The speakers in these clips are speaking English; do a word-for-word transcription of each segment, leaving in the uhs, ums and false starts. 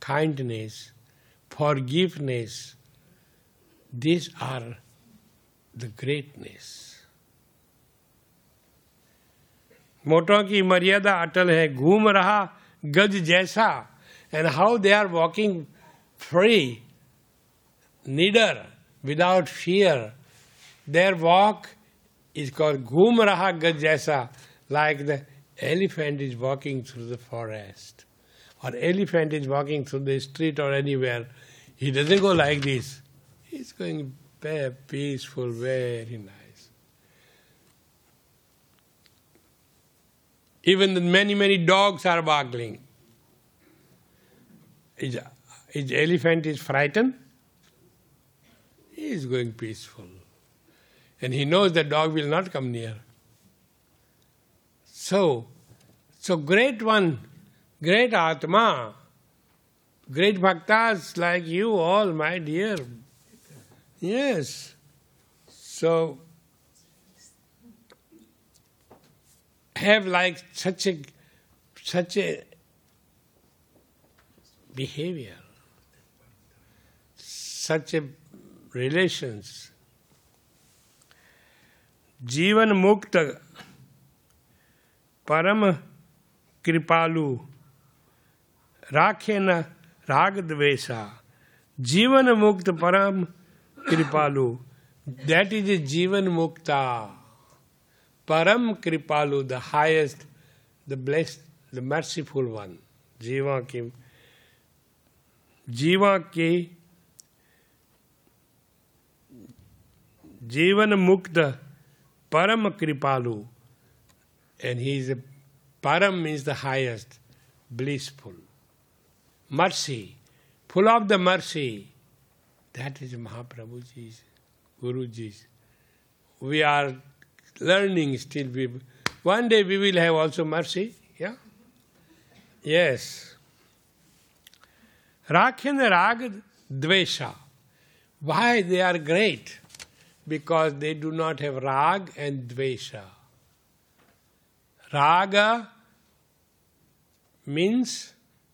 kindness, forgiveness, these are the greatness. मोटों की मर्यादा अटल है, घूम रहा गज जैसा. And how they are walking free, neither, without fear. Their walk is called घूम रहा गज जैसा, like the elephant is walking through the forest, or elephant is walking through the street or anywhere. He doesn't go like this. He's going very peaceful, very nice. Even the many, many dogs are barking. Is, is elephant is frightened? He is going peaceful. And he knows the dog will not come near. So, so great one, great Atma, great Bhaktas like you all, my dear. Yes. So, have like such a such a behavior, such a relations. जीवन मुक्त परम कृपालु राखे न राग द्वेषा. जीवन मुक्त परम कृपालु, that is a जीवन मुक्ता. Param Kripalu, the highest, the blessed, the merciful one. Jiva ki, Jiva ki, Jivan Mukta, Param Kripalu. And he is a, Param means the highest, blissful. Mercy, full of the mercy. That is Mahaprabhuji's, Guruji's. We are learning still. We, one day we will have also mercy. Yeah? Yes. Rakhen Rag Dvesha. Why they are great? Because they do not have Rag and Dvesha. Raga means,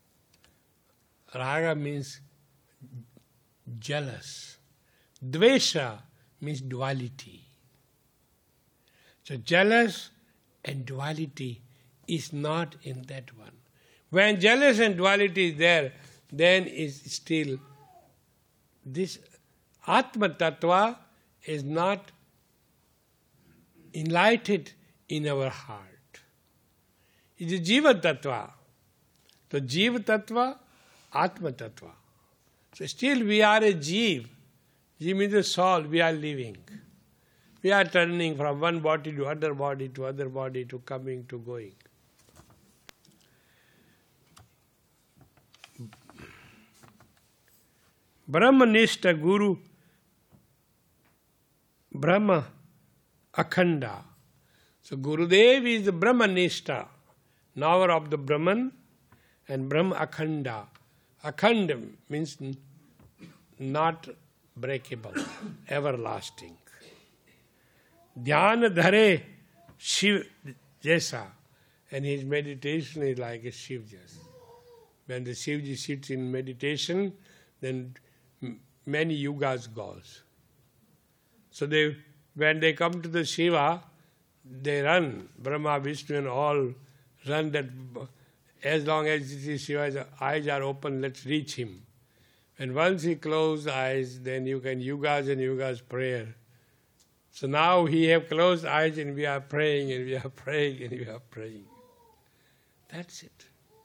Raga means jealous. Dvesha means duality. So jealous and duality is not in that one. When jealous and duality is there, then is still this Atma Tattva is not enlightened in our heart. It is Jiva Tattva. So Jiva Tattva, Atma Tattva. So still we are a Jiva. Jiva means the soul, we are living. We are turning from one body to other body to other body to coming to going. Brahmanishta Guru, Brahma Akhanda. So Gurudev is the Brahmanishta, knower of the Brahman, and Brahma Akhanda. Akhanda means not breakable, everlasting. Dhyana dhare Shiv Jaisa. And his meditation is like a Shiv Jaisa. When the Shivji sits in meditation, then many yugas goes. So they, when they come to the Shiva, they run. Brahma, Vishnu and all run that as long as Shiva's eyes are open, let's reach him. And once he closes eyes, then you can yugas and yugas prayer. So now he have closed eyes and we are praying and we are praying and we are praying. That's it.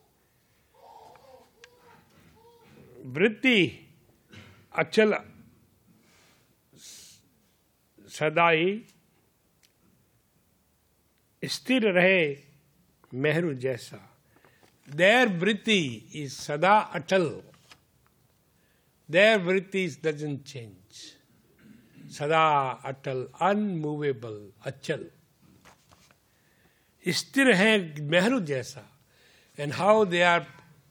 Vritti Achala Sadai Sthir Rahe Mehru Jaisa. Their vritti is Sada Atal. Their vritti doesn't change. Sada Atal, unmovable, Achal. Sthir hai Mehru Jaisa. And how they are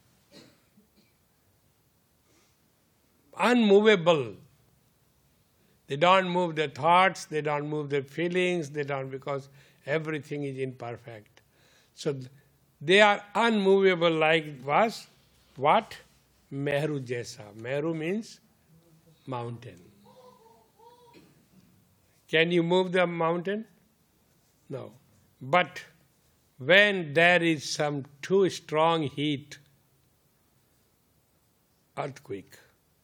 unmovable. They don't move their thoughts, they don't move their feelings, they don't, because everything is imperfect. So they are unmovable like was, what? Mehru Jaisa. Mehru means mountain. Can you move the mountain? No. But when there is some too strong heat, earthquake,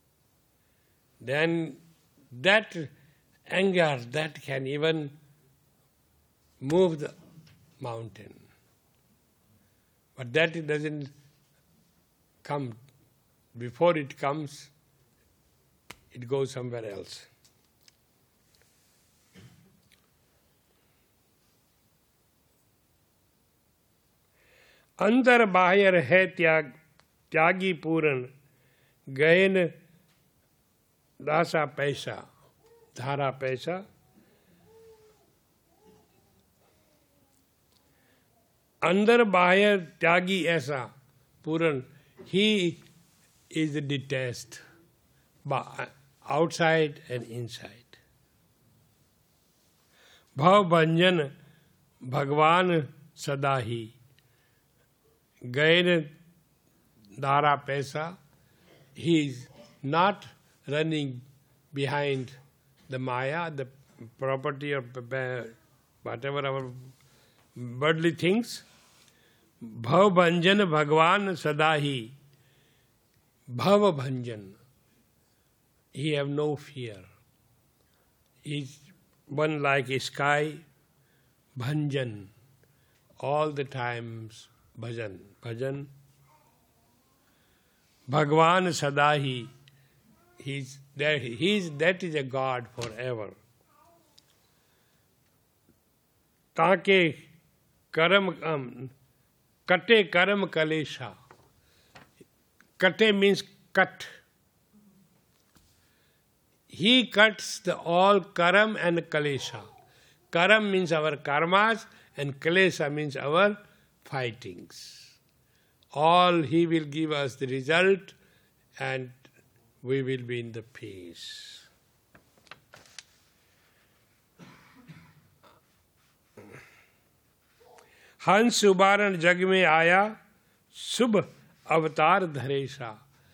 then that anger, that can even move the mountain. But that doesn't come. Before it comes, it goes somewhere else. अंदर बाहर है त्याग त्यागी पूरन गहन दासा पैसा धारा पैसा अंदर बाहर त्यागी ऐसा पूरन he is detached outside and inside. भाव भंजन भगवान सदा ही गैर Dara Pesa, he is not running behind the Maya, the property of whatever our worldly things. Bhav Bhanjan Bhagwan Sadahi. Bhav Bhanjan. He have no fear. He is one like a sky. Bhanjan. All the times bhajan. Bhajan. Bhagwan Sadahi, he is that, he is, that is a God forever. Taake karam um, kate karam kalesha. Kate means cut. He cuts the all karam and kalesha. Karam means our karmas and kalesha means our fightings. All he will give us the result and we will be in the peace. Hans Ubaran jag mein aaya, Subh avatar dharesha.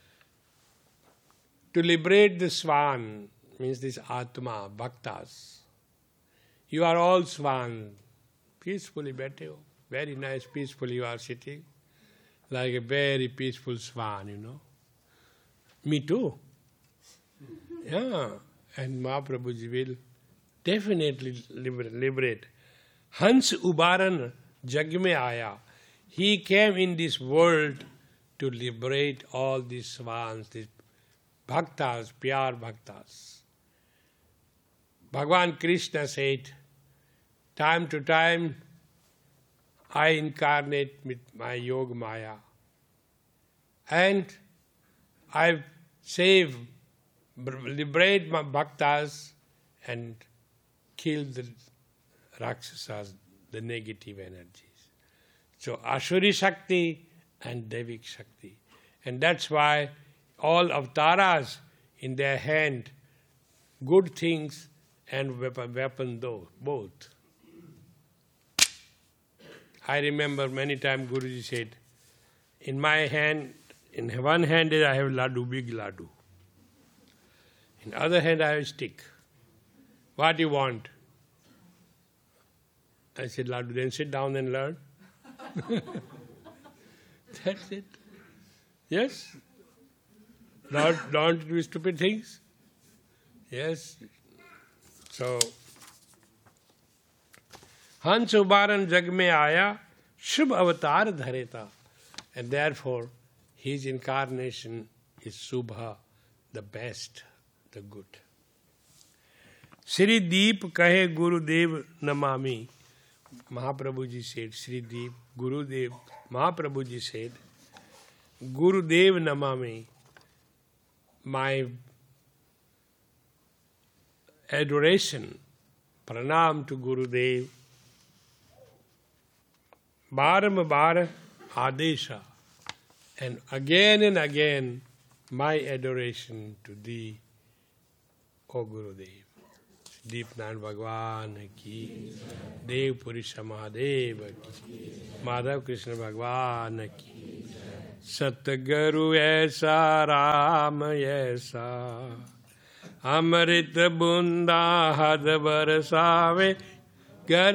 To liberate the swan, means this Atma, Bhaktas. You are all swan, peacefully bete ho. Very nice, peacefully you are sitting. Like a very peaceful swan, you know. Me too. Yeah. And Mahaprabhuji will definitely liberate. Hans Ubaran jag mein aaya. He came in this world to liberate all these swans, these bhaktas, pyar bhaktas. Bhagavan Krishna said, time to time, I incarnate with my Yoga Maya. And I save, liberate my bhaktas and kill the Rakshasas, the negative energies. So Ashuri Shakti and Devik Shakti. And that's why all avatars in their hand, good things and weapon, weapon though, both. I remember many times Guruji said, in my hand, in one hand I have laddu, big laddu. In other hand I have a stick. What do you want? I said, laddu, then sit down and learn. That's it. Yes? Don't, don't do stupid things. Yes. So, Hans Ubaran jag mein aaya, Shubh avatar dhareta. And therefore, his incarnation is Subha, the best, the good. Sri Deep kahe Gurudev namami. Mahaprabhuji said, Sri Deep, Gurudev, Mahaprabhuji said, Gurudev namami, my adoration, pranam to Gurudev, baram bar adesha, and again and again my adoration to thee, O Gurudev. Deepnarayan भगवान की, देव पुरुष महादेव की, माधव कृष्ण भगवान की। सतगुरु ऐसा राम ऐसा, अमृत बूंदा हद बरसावे। गर